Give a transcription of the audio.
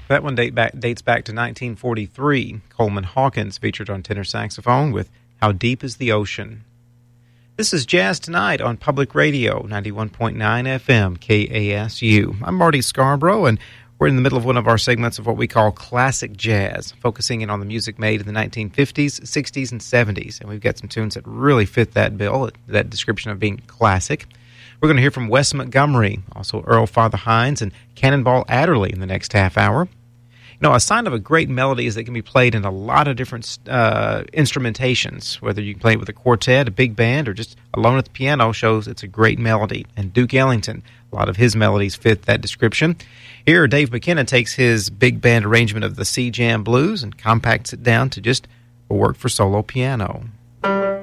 That one dates back to 1943. Coleman Hawkins featured on tenor saxophone with How Deep is the Ocean. This is Jazz Tonight on Public Radio, 91.9 FM, KASU. I'm Marty Scarborough, and we're in the middle of one of our segments of what we call classic jazz, focusing in on the music made in the 1950s, 60s, and 70s. And we've got some tunes that really fit that bill, that description of being classic. We're going to hear from Wes Montgomery, also Earl Father Hines, and Cannonball Adderley in the next half hour. You know, a sign of a great melody is that it can be played in a lot of different instrumentations, whether you can play it with a quartet, a big band, or just alone at the piano shows it's a great melody. And Duke Ellington, a lot of his melodies fit that description. Here, Dave McKenna takes his big band arrangement of the Sea Jam Blues and compacts it down to just a work for solo piano.